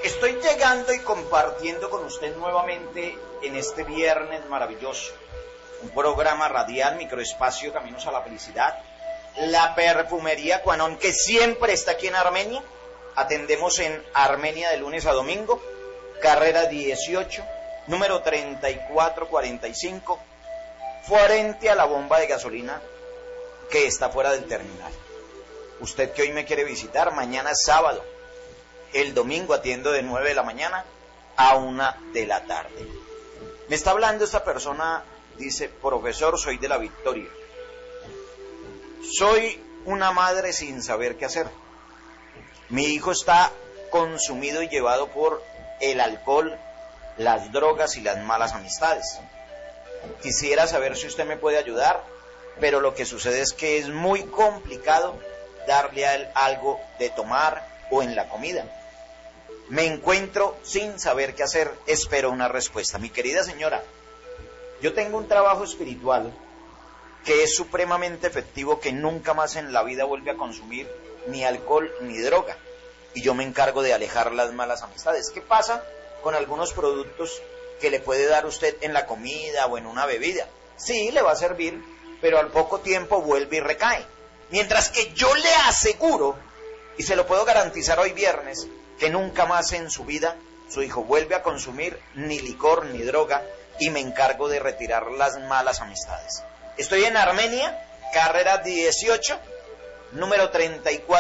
Estoy llegando y compartiendo con usted nuevamente en este viernes maravilloso, un programa radial, Microespacio Caminos a la Felicidad, la perfumería Cuanón, que siempre está aquí en Armenia. Atendemos en Armenia de lunes a domingo, carrera 18, número 3445, frente a la bomba de gasolina que está fuera del terminal. Usted que hoy me quiere visitar, mañana es sábado. El domingo atiendo de 9 de la mañana a 1 de la tarde. Me está hablando esta persona, dice: profesor, soy de La Victoria. Soy una madre sin saber qué hacer. Mi hijo está consumido y llevado por el alcohol, las drogas y las malas amistades. Quisiera saber si usted me puede ayudar, pero lo que sucede es que es muy complicado darle a él algo de tomar o en la comida. Me encuentro sin saber qué hacer, espero una respuesta. Mi querida señora, yo tengo un trabajo espiritual que es supremamente efectivo, que nunca más en la vida vuelve a consumir ni alcohol ni droga, y yo me encargo de alejar las malas amistades. ¿Qué pasa con algunos productos que le puede dar usted en la comida o en una bebida? Sí, le va a servir, pero al poco tiempo vuelve y recae. Mientras que yo le aseguro, y se lo puedo garantizar hoy viernes, que nunca más en su vida su hijo vuelve a consumir ni licor ni droga, y me encargo de retirar las malas amistades. Estoy en Armenia, carrera 18, número 34.